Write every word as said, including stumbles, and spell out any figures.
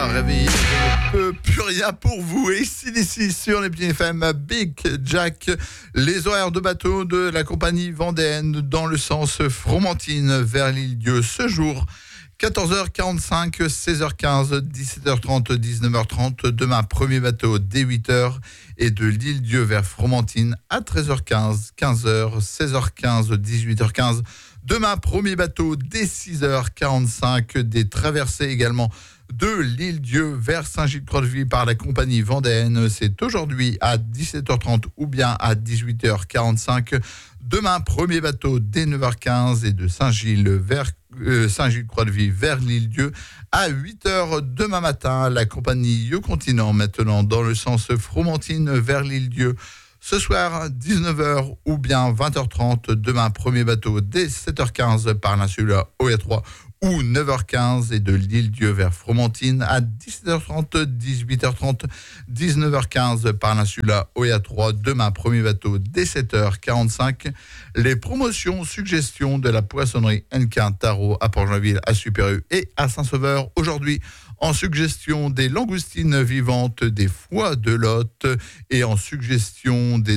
déjà réveillé, je ne peux plus rien pour vous. Et ici, d'ici, sur les P F M, Big Jack, les horaires de bateau de la compagnie vendéenne dans le sens Fromentine vers l'île-Dieu ce jour. quatorze heures quarante-cinq, seize heures quinze, dix-sept heures trente, dix-neuf heures trente. Demain, premier bateau dès huit heures et de l'île-Dieu vers Fromentine à treize heures quinze, quinze heures, seize heures quinze, dix-huit heures quinze. Demain, premier bateau dès six heures quarante-cinq, des traversées également de l'île-Dieu vers Saint-Gilles-Croix-de-Vie par la compagnie vendéenne. C'est aujourd'hui à dix-sept heures trente ou bien à dix-huit heures quarante-cinq. Demain, premier bateau dès neuf heures quinze et de Saint-Gilles vers euh, Saint-Gilles-Croix-de-Vie vers l'île-Dieu à huit heures demain matin. La compagnie You Continent maintenant dans le sens Fromentine vers l'île-Dieu. Ce soir, dix-neuf heures ou bien vingt heures trente. Demain, premier bateau dès sept heures quinze par l'insula O E A trois ou neuf heures quinze et de l'île-Dieu vers Fromentine à dix-sept heures trente, dix-huit heures trente, dix-neuf heures quinze par l'insula O E A trois. Demain, premier bateau dès sept heures quarante-cinq. Les promotions, suggestions de la poissonnerie Hennequin Tarot à Port-Joinville, à Super-U et à Saint-Sauveur. Aujourd'hui, en suggestion des langoustines vivantes, des foies de Lot et en suggestion des